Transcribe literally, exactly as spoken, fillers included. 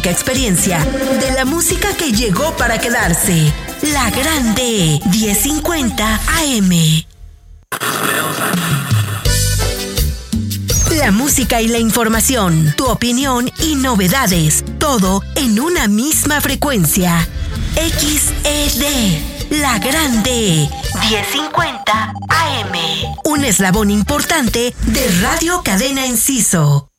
Experiencia de la música que llegó para quedarse. La Grande, diez cincuenta A M. La música y la información, tu opinión y novedades, todo en una misma frecuencia. X E D, La Grande, diez cincuenta A M. Un eslabón importante de Radio Cadena Enciso.